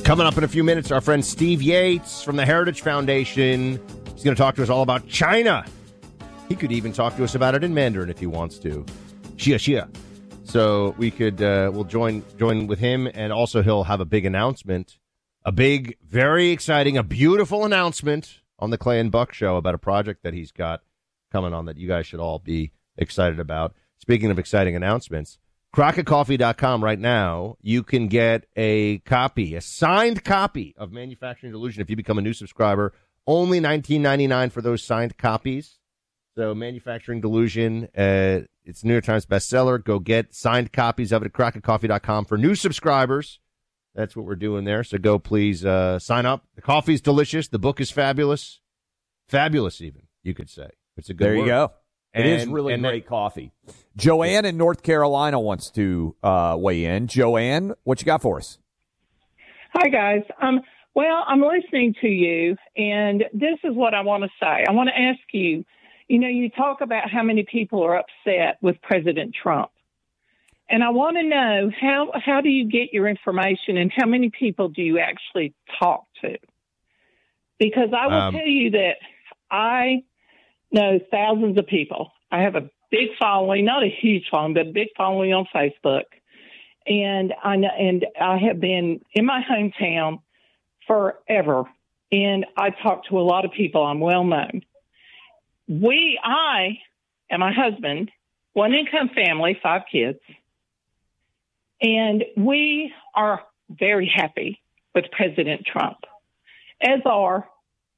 Coming up in a few minutes, our friend Steve Yates from the Heritage Foundation. He's going to talk to us all about China. He could even talk to us about it in Mandarin if he wants to. Xia. So we could, we'll join with him, and also he'll have a big announcement, a big, very exciting, a beautiful announcement on the Clay and Buck Show about a project that he's got coming on that you guys should all be excited about. Speaking of exciting announcements, CrockettCoffee.com right now, you can get a signed copy of Manufacturing Delusion if you become a new subscriber. Only $19.99 for those signed copies. So Manufacturing Delusion, it's a New York Times bestseller. Go get signed copies of it at CrockettCoffee.com for new subscribers. That's what we're doing there. So go please sign up. The coffee's delicious. The book is fabulous. Fabulous even, you could say. It's a good There you word. go. It is really great coffee. Joanne in North Carolina wants to weigh in. Joanne, what you got for us? Hi, guys. Well, I'm listening to you, and this is what I want to say. I want to ask you, you talk about how many people are upset with President Trump. And I want to know, how do you get your information, and how many people do you actually talk to? Because I will tell you that I know thousands of people. I have a big following, not a huge following, but a big following on Facebook. And I have been in my hometown forever. And I talk to a lot of people. I'm well known. I and my husband, one income family, 5 kids. And we are very happy with President Trump, as are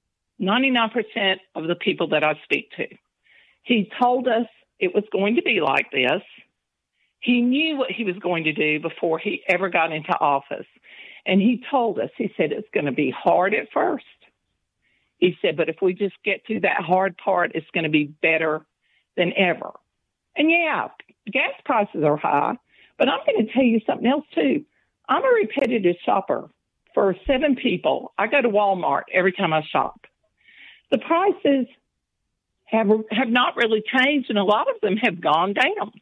99% of the people that I speak to. He told us it was going to be like this. He knew what he was going to do before he ever got into office. And he told us, he said, it's going to be hard at first. He said, but if we just get through that hard part, it's going to be better than ever. And yeah, gas prices are high, but I'm going to tell you something else too. I'm a repetitive shopper. For 7 people, I go to Walmart every time I shop. The prices have not really changed, and a lot of them have gone down.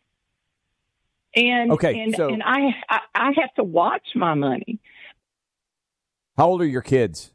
And and I have to watch my money. How old are your kids?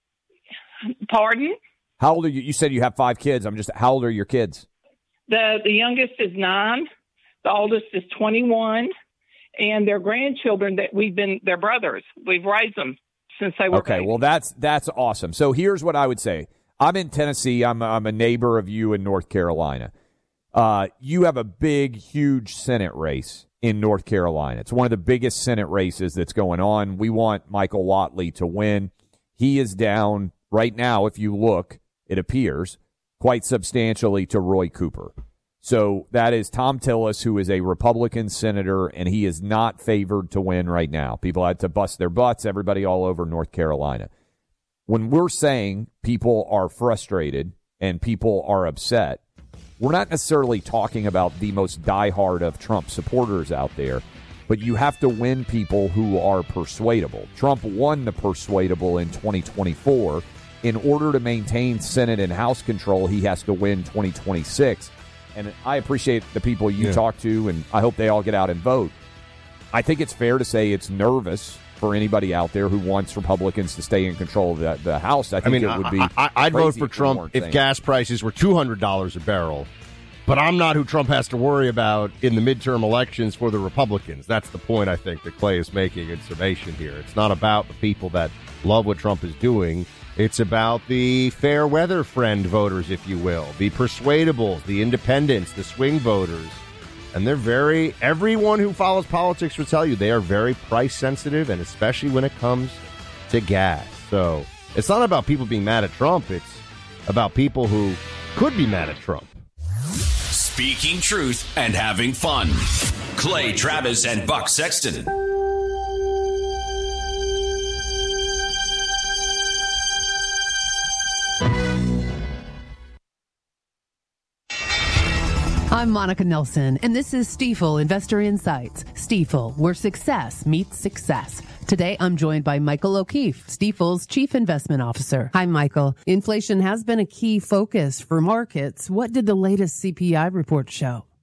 Pardon? How old are you? You said you have 5 kids. How old are your kids? The youngest is 9. The oldest is 21. And their grandchildren they're brothers. We've raised them since they were babies. Well, that's awesome. So here's what I would say. I'm in Tennessee. I'm a neighbor of you in North Carolina. You have a big, huge Senate race in North Carolina. It's one of the biggest Senate races that's going on. We want Michael Whatley to win. He is down right now, if you look, it appears, quite substantially to Roy Cooper. So that is Tom Tillis, who is a Republican senator, and he is not favored to win right now. People had to bust their butts, everybody all over North Carolina. When we're saying people are frustrated and people are upset, we're not necessarily talking about the most diehard of Trump supporters out there, but you have to win people who are persuadable. Trump won the persuadable in 2024. In order to maintain Senate and House control, he has to win 2026. And I appreciate the people you talk to, and I hope they all get out and vote. I think it's fair to say it's nervous for anybody out there who wants Republicans to stay in control of the House. It would be. I'd vote for Trump if gas prices were $200 a barrel. But I'm not who Trump has to worry about in the midterm elections for the Republicans. That's the point, I think, that Clay is making in summation here. It's not about the people that love what Trump is doing. It's about the fair weather friend voters, if you will, the persuadables, the independents, the swing voters. And everyone who follows politics will tell you they are very price sensitive, and especially when it comes to gas. So it's not about people being mad at Trump. It's about people who could be mad at Trump. Speaking truth and having fun. Clay Travis and Buck Sexton. I'm Monica Nelson, and this is Stifel Investor Insights. Stifel, where success meets success. Today, I'm joined by Michael O'Keefe, Stifel's Chief Investment Officer. Hi, Michael. Inflation has been a key focus for markets. What did the latest CPI report show?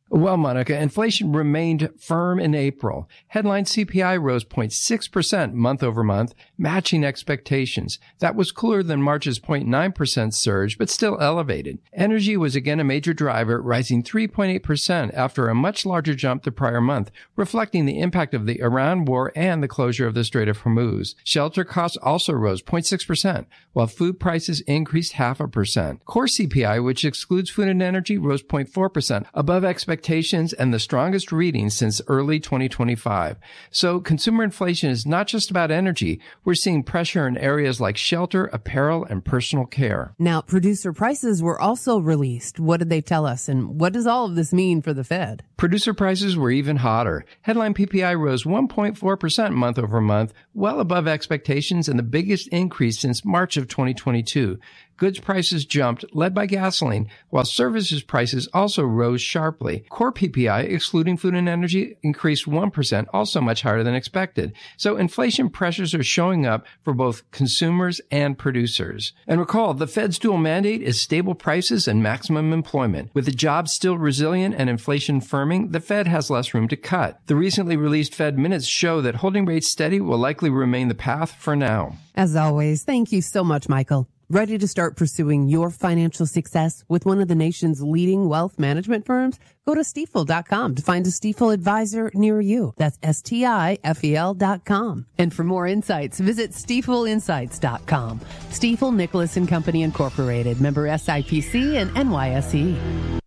Well, Monica, inflation remained firm in April. Headline CPI rose 0.6% month over month, matching expectations. That was cooler than March's 0.9% surge, but still elevated. Energy was again a major driver, rising 3.8% after a much larger jump the prior month, reflecting the impact of the Iran war and the closure of the Strait of Hormuz. Shelter costs also rose 0.6%, while food prices increased 0.5%. Core CPI, which excludes food and energy, rose 0.4%, above expectations and the strongest reading since early 2025. So consumer inflation is not just about energy. We're seeing pressure in areas like shelter, apparel, and personal care. Now, producer prices were also released. What did they tell us? And what does all of this mean for the Fed? Producer prices were even hotter. Headline PPI rose 1.4% month over month, well above expectations and the biggest increase since March of 2022. Goods prices jumped, led by gasoline, while services prices also rose sharply. Core PPI, excluding food and energy, increased 1%, also much higher than expected. So inflation pressures are showing up for both consumers and producers. And recall, the Fed's dual mandate is stable prices and maximum employment. With the jobs still resilient and inflation firming, the Fed has less room to cut. The recently released Fed minutes show that holding rates steady will likely remain the path for now. As always, thank you so much, Michael. Ready to start pursuing your financial success with one of the nation's leading wealth management firms? Go to Stifel.com to find a Stifel advisor near you. That's STIFEL.com. And for more insights, visit StifelInsights.com. Stifel Nicholas & Company Incorporated, member SIPC and NYSE.